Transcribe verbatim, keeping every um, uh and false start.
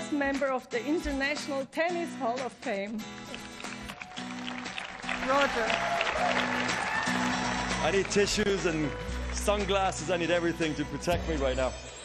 newest member of the International Tennis Hall of Fame. Roger. I need tissues and sunglasses. I need everything to protect me right now.